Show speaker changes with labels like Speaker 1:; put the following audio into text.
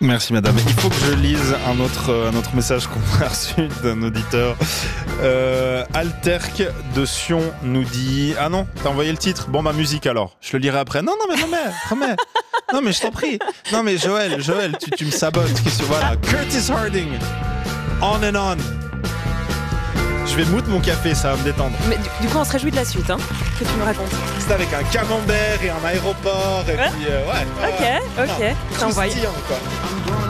Speaker 1: Merci madame. Il faut que je lise un autre message qu'on a reçu d'un auditeur. Alterc de Sion nous dit... Ah non, t'as envoyé le titre? Bon, ma musique alors. Je le lirai après. Non, mais remets. Non, mais je t'en prie. Non, mais Joël, tu me sabotes. Voilà, Curtis Harding. On and on. Je vais moudre mon café, ça va me détendre.
Speaker 2: Mais du coup, on se réjouit de la suite, hein, que tu nous racontes.
Speaker 1: C'est avec un camembert et un aéroport. Et puis,
Speaker 2: Ok.
Speaker 1: croustillant, quoi.